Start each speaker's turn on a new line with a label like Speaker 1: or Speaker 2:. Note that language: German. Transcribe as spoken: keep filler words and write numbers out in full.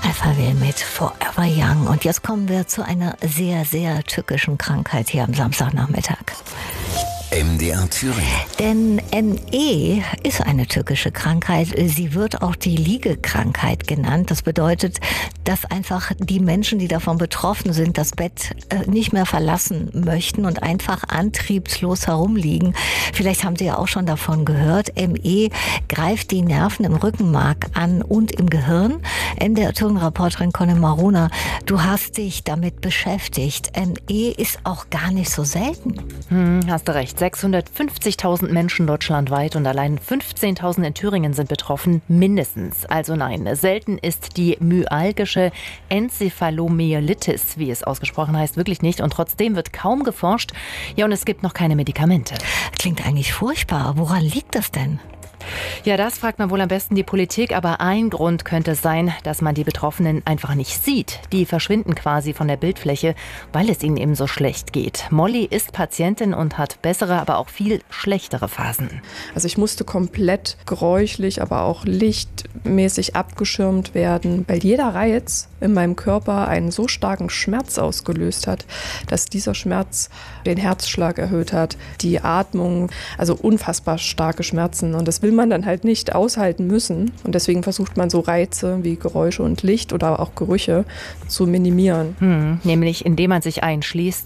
Speaker 1: Alphaville mit Forever Young. Und jetzt kommen wir zu einer sehr, sehr tückischen Krankheit hier am Samstagnachmittag.
Speaker 2: M D R Thüringen.
Speaker 1: Denn M E ist eine tückische Krankheit. Sie wird auch die Liegekrankheit genannt. Das bedeutet, dass einfach die Menschen, die davon betroffen sind, das Bett nicht mehr verlassen möchten und einfach antriebslos herumliegen. Vielleicht haben Sie ja auch schon davon gehört. M E greift die Nerven im Rückenmark an und im Gehirn. M D R Thüringen-Reporterin Conny Maruna, du hast dich damit beschäftigt. M E ist auch gar nicht so selten.
Speaker 3: Hm, hast du recht. sechshundertfünfzigtausend Menschen deutschlandweit und allein fünfzehntausend in Thüringen sind betroffen, mindestens. Also nein, selten ist die myalgische Enzephalomyelitis, wie es ausgesprochen heißt, wirklich nicht. Und trotzdem wird kaum geforscht. Ja, und es gibt noch keine Medikamente.
Speaker 1: Klingt eigentlich furchtbar. Woran liegt das denn?
Speaker 3: Ja, das fragt man wohl am besten die Politik, aber ein Grund könnte es sein, dass man die Betroffenen einfach nicht sieht. Die verschwinden quasi von der Bildfläche, weil es ihnen eben so schlecht geht. Molly ist Patientin und hat bessere, aber auch viel schlechtere Phasen.
Speaker 4: Also ich musste komplett geräuschlich, aber auch lichtmäßig abgeschirmt werden, weil jeder Reiz in meinem Körper einen so starken Schmerz ausgelöst hat, dass dieser Schmerz den Herzschlag erhöht hat, die Atmung, also unfassbar starke Schmerzen. Und das will man dann halt nicht aushalten müssen. Und deswegen versucht man so Reize wie Geräusche und Licht oder auch Gerüche zu minimieren.
Speaker 3: Hm, nämlich indem man sich einschließt